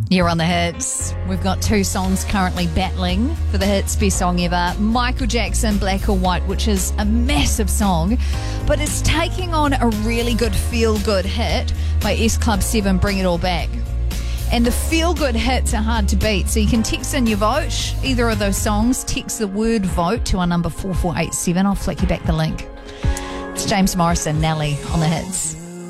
You're on the hits. We've got two songs currently battling for the hits best song ever. Michael Jackson, Black or White, which is a massive song, but it's taking on a really good feel-good hit by S Club 7, Bring It All Back. And the feel-good hits are hard to beat, so you can text in your vote. Either of those songs, text the word vote to our number 4487. I'll flick you back the link. It's James Morrison, Nelly on the hits.